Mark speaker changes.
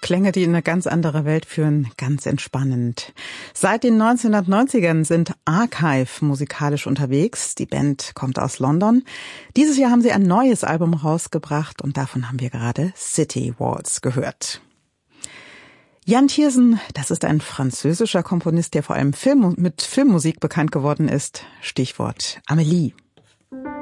Speaker 1: Klänge, die in eine ganz andere Welt führen, ganz entspannend. Seit den 1990ern sind Archive musikalisch unterwegs. Die Band kommt aus London. Dieses Jahr haben sie ein neues Album rausgebracht und davon haben wir gerade City Waltz gehört. Jan Tiersen, das ist ein französischer Komponist, der vor allem mit Filmmusik bekannt geworden ist. Stichwort Amélie.